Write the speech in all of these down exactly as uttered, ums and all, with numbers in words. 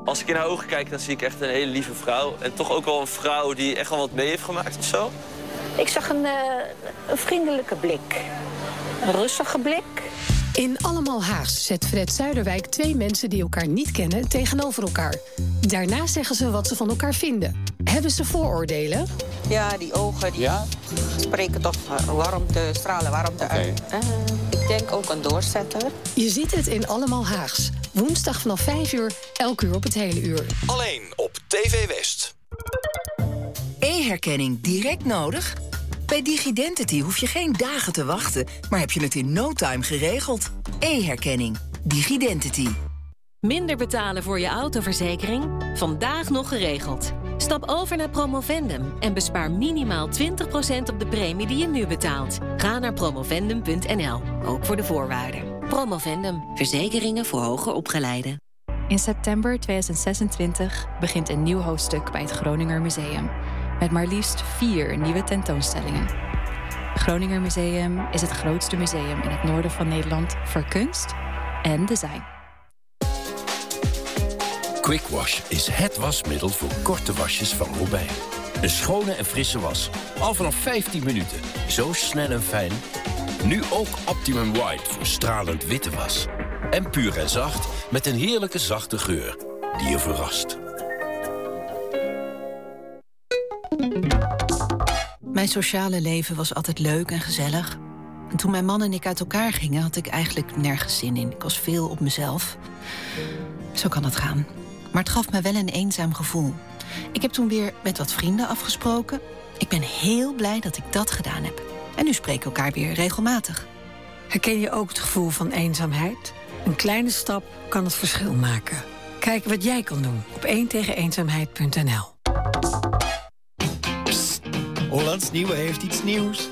Als ik in haar ogen kijk, dan zie ik echt een hele lieve vrouw. En toch ook wel een vrouw die echt wel wat mee heeft gemaakt of zo. Ik zag een, uh, een vriendelijke blik. Een rustige blik. In Allemaal Haags zet Fred Zuiderwijk twee mensen die elkaar niet kennen tegenover elkaar. Daarna zeggen ze wat ze van elkaar vinden. Hebben ze vooroordelen? Ja, die ogen die ja? spreken toch warmte, stralen warmte okay. uit. Uh, ik denk ook een doorzetter. Je ziet het in Allemaal Haags. Woensdag vanaf vijf uur, elk uur op het hele uur. Alleen op T V West. E-herkenning direct nodig? Bij DigiDentity hoef je geen dagen te wachten, maar heb je het in no time geregeld. E-herkenning. DigiDentity. Minder betalen voor je autoverzekering? Vandaag nog geregeld. Stap over naar Promovendum en bespaar minimaal twintig procent op de premie die je nu betaalt. Ga naar promovendum punt n l, ook voor de voorwaarden. Promovendum, verzekeringen voor hoger opgeleiden. In september tweeduizend zesentwintig begint een nieuw hoofdstuk bij het Groninger Museum. Met maar liefst vier nieuwe tentoonstellingen. Het Groninger Museum is het grootste museum in het noorden van Nederland voor kunst en design. Quick Wash is het wasmiddel voor korte wasjes van Robijn. Een schone en frisse was. Al vanaf vijftien minuten. Zo snel en fijn. Nu ook Optimum White voor stralend witte was. En puur en zacht met een heerlijke zachte geur die je verrast. Mijn sociale leven was altijd leuk en gezellig. En toen mijn man en ik uit elkaar gingen, had ik eigenlijk nergens zin in. Ik was veel op mezelf. Zo kan het gaan. Maar het gaf me wel een eenzaam gevoel. Ik heb toen weer met wat vrienden afgesproken. Ik ben heel blij dat ik dat gedaan heb. En nu spreken we elkaar weer regelmatig. Herken je ook het gevoel van eenzaamheid? Een kleine stap kan het verschil maken. Kijk wat jij kan doen op één tegen eenzaamheid punt n l. Hollands Nieuwe heeft iets nieuws.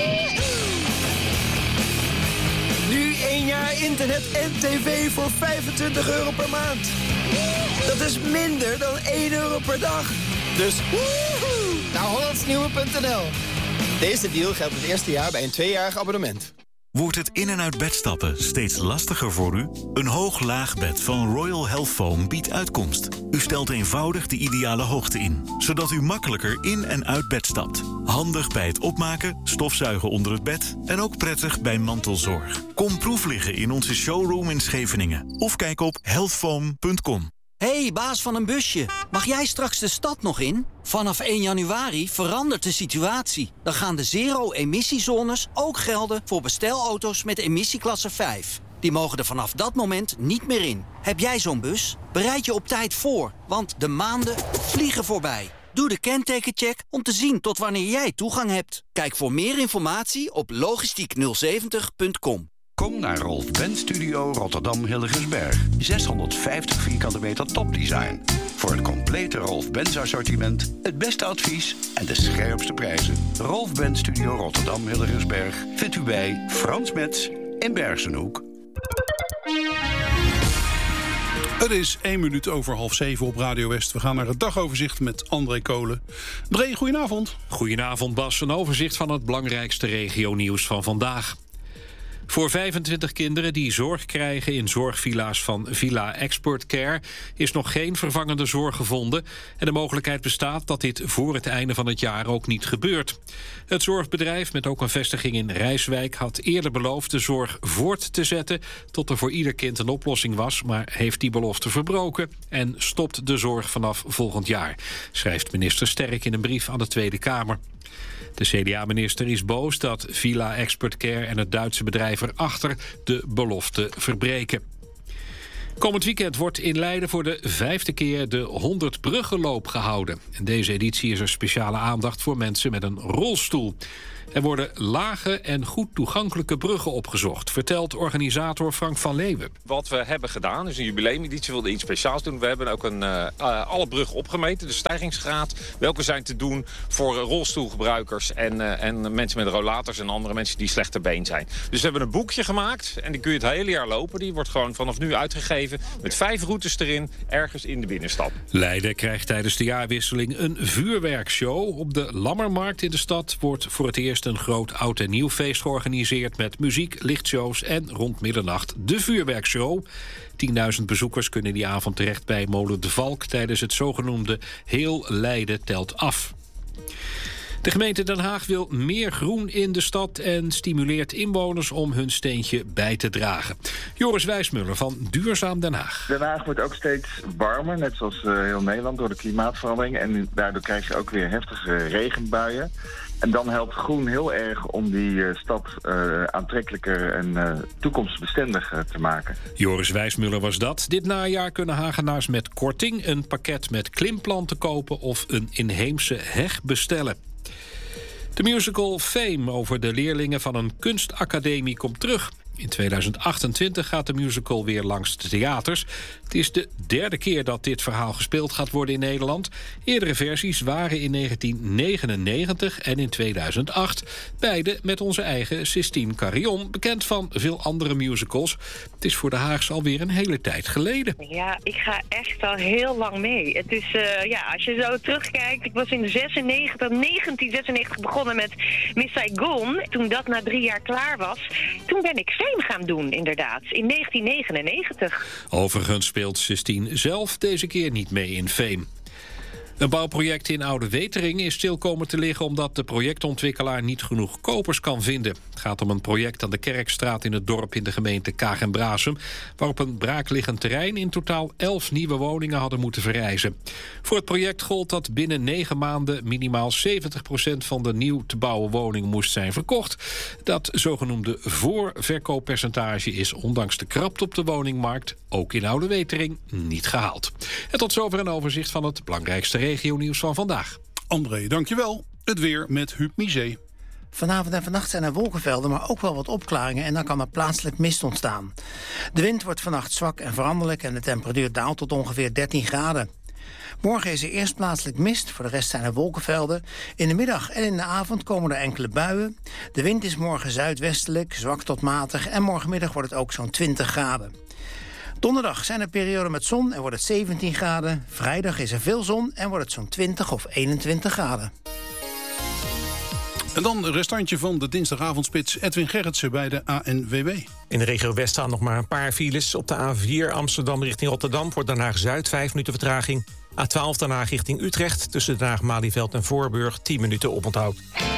Nu één jaar internet en tv voor vijfentwintig euro per maand. Dat is minder dan één euro per dag. Dus woehoe, naar hollands nieuwe punt n l. Deze deal geldt het eerste jaar bij een tweejarig abonnement. Wordt het in- en uit bed stappen steeds lastiger voor u? Een hoog-laag bed van Royal Health Foam biedt uitkomst. U stelt eenvoudig de ideale hoogte in, zodat u makkelijker in- en uit bed stapt. Handig bij het opmaken, stofzuigen onder het bed en ook prettig bij mantelzorg. Kom proefliggen in onze showroom in Scheveningen of kijk op healthfoam punt com. Hey, baas van een busje. Mag jij straks de stad nog in? Vanaf één januari verandert de situatie. Dan gaan de zero-emissiezones ook gelden voor bestelauto's met emissieklasse vijf. Die mogen er vanaf dat moment niet meer in. Heb jij zo'n bus? Bereid je op tijd voor, want de maanden vliegen voorbij. Doe de kentekencheck om te zien tot wanneer jij toegang hebt. Kijk voor meer informatie op logistiek nul zeventig punt com. Kom naar Rolf Benz Studio Rotterdam Hillegersberg. zeshonderdvijftig vierkante meter topdesign. Voor het complete Rolf Benz assortiment, het beste advies en de scherpste prijzen. Rolf Benz Studio Rotterdam Hillegersberg vindt u bij Frans Metz in Bergsenhoek. Het is één minuut over half zeven op Radio West. We gaan naar het dagoverzicht met André Kolen. André, goedenavond. Goedenavond Bas, een overzicht van het belangrijkste regionieuws van vandaag. Voor vijfentwintig kinderen die zorg krijgen in zorgvilla's van Villa Expert Care is nog geen vervangende zorg gevonden en de mogelijkheid bestaat dat dit voor het einde van het jaar ook niet gebeurt. Het zorgbedrijf, met ook een vestiging in Rijswijk, had eerder beloofd de zorg voort te zetten tot er voor ieder kind een oplossing was, maar heeft die belofte verbroken en stopt de zorg vanaf volgend jaar, schrijft minister Sterk in een brief aan de Tweede Kamer. De C D A-minister is boos dat Villa Expert Care en het Duitse bedrijf erachter de belofte verbreken. Komend weekend wordt in Leiden voor de vijfde keer de honderd Bruggenloop gehouden. In deze editie is er speciale aandacht voor mensen met een rolstoel. Er worden lage en goed toegankelijke bruggen opgezocht, vertelt organisator Frank van Leeuwen. Wat we hebben gedaan is een jubileumeditie, we wilden iets speciaals doen. We hebben ook een, uh, alle bruggen opgemeten, de stijgingsgraad. Welke zijn te doen voor rolstoelgebruikers en, uh, en mensen met rollators en andere mensen die slechter been zijn. Dus we hebben een boekje gemaakt en die kun je het hele jaar lopen. Die wordt gewoon vanaf nu uitgegeven met vijf routes erin, ergens in de binnenstad. Leiden krijgt tijdens de jaarwisseling een vuurwerkshow. Op de Lammermarkt in de stad wordt voor het eerst een groot oud- en nieuwfeest georganiseerd met muziek, lichtshows en rond middernacht de vuurwerkshow. tienduizend bezoekers kunnen die avond terecht bij Molen de Valk tijdens het zogenoemde Heel Leiden telt af. De gemeente Den Haag wil meer groen in de stad en stimuleert inwoners om hun steentje bij te dragen. Joris Wijsmuller van Duurzaam Den Haag. Den Haag wordt ook steeds warmer, net zoals uh, heel Nederland, door de klimaatverandering. En daardoor krijg je ook weer heftige regenbuien. En dan helpt groen heel erg om die uh, stad uh, aantrekkelijker en uh, toekomstbestendig uh, te maken. Joris Wijsmuller was dat. Dit najaar kunnen Hagenaars met korting een pakket met klimplanten kopen of een inheemse heg bestellen. De musical Fame over de leerlingen van een kunstacademie komt terug. In tweeduizend achtentwintig gaat de musical weer langs de theaters. Het is de derde keer dat dit verhaal gespeeld gaat worden in Nederland. Eerdere versies waren in negentien negenennegentig en in tweeduizend acht. Beide met onze eigen Sistine Carillon, bekend van veel andere musicals. Het is voor de Haagse alweer een hele tijd geleden. Ja, ik ga echt al heel lang mee. Het is, uh, ja, als je zo terugkijkt, ik was in zesennegentig, negentien zesennegentig begonnen met Miss Saigon. Toen dat na drie jaar klaar was, toen ben ik Fame gaan doen, inderdaad, in negentien negenennegentig. Overigens speelt Sistine zelf deze keer niet mee in Fame. Een bouwproject in Oude Wetering is stil komen te liggen omdat de projectontwikkelaar niet genoeg kopers kan vinden. Het gaat om een project aan de Kerkstraat in het dorp in de gemeente Kaag en Braassem, waar op een braakliggend terrein in totaal elf nieuwe woningen hadden moeten verrijzen. Voor het project gold dat binnen negen maanden minimaal zeventig procent van de nieuw te bouwen woningen moest zijn verkocht. Dat zogenoemde voorverkooppercentage is ondanks de krapte op de woningmarkt ook in Oude Wetering niet gehaald. En tot zover een overzicht van het belangrijkste regionieuws van vandaag. André, dankjewel. Het weer met Huub Misé. Vanavond en vannacht zijn er wolkenvelden, maar ook wel wat opklaringen en dan kan er plaatselijk mist ontstaan. De wind wordt vannacht zwak en veranderlijk en de temperatuur daalt tot ongeveer dertien graden. Morgen is er eerst plaatselijk mist, voor de rest zijn er wolkenvelden. In de middag en in de avond komen er enkele buien. De wind is morgen zuidwestelijk, zwak tot matig en morgenmiddag wordt het ook zo'n twintig graden. Donderdag zijn er perioden met zon en wordt het zeventien graden. Vrijdag is er veel zon en wordt het zo'n twintig of eenentwintig graden. En dan een restantje van de dinsdagavondspits. Edwin Gerritsen bij de A N W B. In de regio West staan nog maar een paar files. Op de A vier Amsterdam richting Rotterdam voor Den Haag-Zuid vijf minuten vertraging. A twaalf Den Haag richting Utrecht tussen Den Haag-Malieveld en Voorburg tien minuten oponthoud.